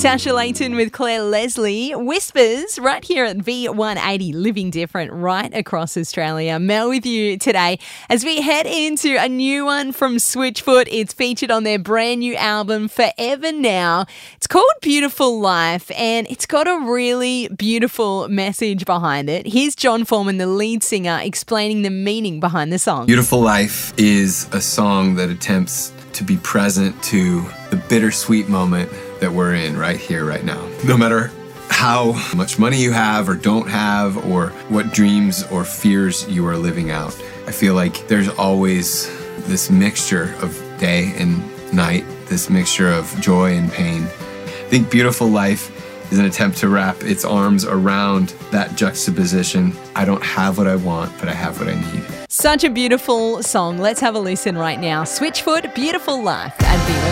Tasha Layton with Claire Leslie. Whispers right here at V180, living different right across Australia. Mel with you today as we head into a new one from Switchfoot. It's featured on their brand new album, Forever Now. It's called Beautiful Life and it's got a really beautiful message behind it. Here's John Foreman, the lead singer, explaining the meaning behind the song. Beautiful Life is a song that attempts to be present to the bittersweet moment that we're in right here, right now. No matter how much money you have or don't have, or what dreams or fears you are living out, I feel like there's always this mixture of day and night, this mixture of joy and pain. I think Beautiful Life is an attempt to wrap its arms around that juxtaposition. I don't have what I want, but I have what I need. Such a beautiful song. Let's have a listen right now. Switchfoot, Beautiful Life.